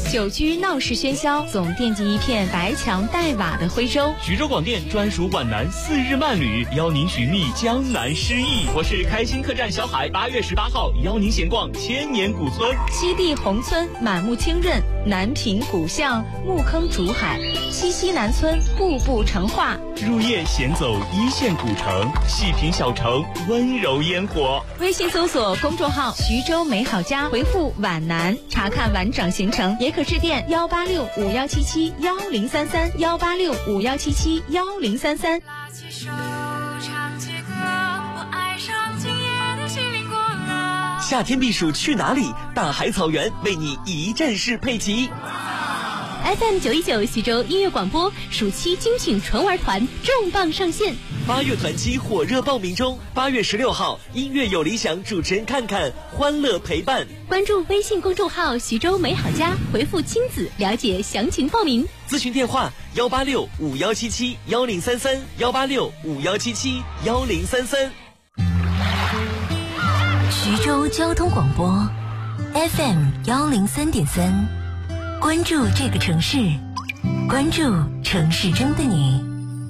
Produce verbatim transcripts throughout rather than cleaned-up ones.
久居闹市喧嚣，总惦记一片白墙带瓦的徽州。 徐州广电专属皖南四日漫旅，邀您寻觅江南诗意。我是开心客栈小海，八月十八号邀您闲逛千年古村。 西递宏村满目清润，南屏古巷木坑竹海，西溪南村步步成画。 入夜闲走一线古城，细品小城温柔烟火。 微信搜索公众号徐州美好家，回复皖南查看完整行程，也可致电幺八六五幺七七幺零三三幺八六五幺七七幺零三三。 拉起手唱起歌，我爱上今夜的心灵过了。 夏天避暑去哪里？大海草原为你一站式配齐。 F M 九一九徐州音乐广播暑期精品纯玩团重磅上线， 八月团期火热报名中，八月十六号，音乐有理想主持人看看，欢乐陪伴。 关注微信公众号徐州美好家，回复亲子了解详情报名。 咨询电话幺八六五幺七七幺零三三幺八六五幺七七幺零三三。 徐州交通广播 F M 幺零三点三，关注这个城市，关注城市中的你。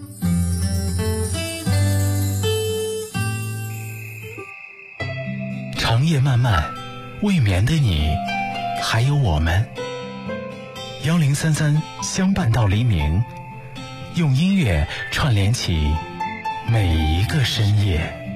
长夜漫漫，未眠的你，还有我们。幺零三三相伴到黎明，用音乐串联起每一个深夜。